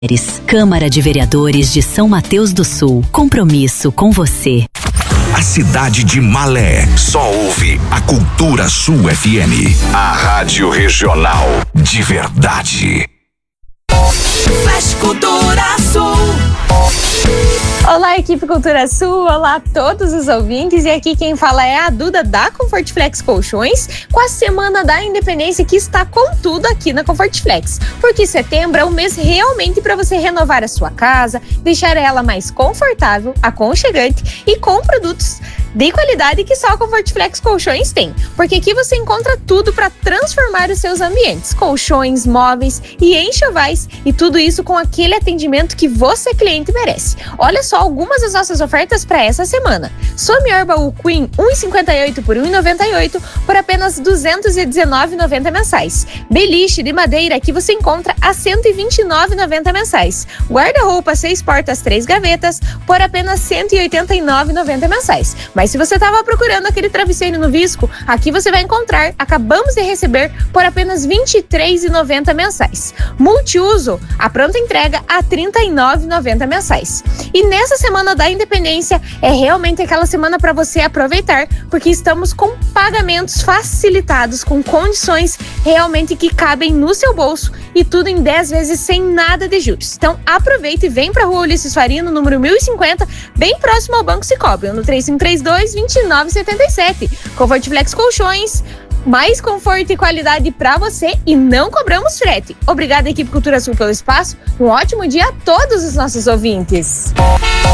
Câmara de Vereadores de São Mateus do Sul. Compromisso com você. A cidade de Malé só ouve a Cultura Sul FM. A rádio regional de verdade. Flash Cultura Sul. Olá, equipe Cultura Sul, olá a todos os ouvintes, e aqui quem fala é a Duda da Comfortflex Colchões, com a Semana da Independência que está com tudo aqui na Comfortflex, porque setembro é um mês realmente para você renovar a sua casa, deixar ela mais confortável, aconchegante e com produtos de qualidade que só a Comfortflex Colchões tem, porque aqui você encontra tudo para transformar os seus ambientes, colchões, móveis e enxovais, e tudo isso com aquele atendimento que você, cliente, merece. Olha só algumas das nossas ofertas para essa semana. Somior Baú Queen 1,58 por 1,98 por apenas R$ 219,90 mensais. Beliche de madeira que você encontra a R$ 129,90 mensais. Guarda-roupa 6 portas 3 gavetas por apenas R$ 189,90 mensais. Mas se você estava procurando aquele travesseiro no visco, aqui você vai encontrar. Acabamos de receber por apenas R$ 23,90 mensais. Multiuso, a pronta entrega a R$ 39,90 mensais. E nessa Semana da Independência é realmente aquela semana para você aproveitar, porque estamos com pagamentos facilitados, com condições realmente que cabem no seu bolso, e tudo em 10 vezes sem nada de juros. Então aproveita e vem para a Rua Ulisses Faria, no número 1050, bem próximo ao Banco Cicobi, no 3532-2977. Comfortflex Colchões, mais conforto e qualidade para você, e não cobramos frete. Obrigada, equipe Cultura Sul, pelo espaço. Um ótimo dia a todos os nossos ouvintes.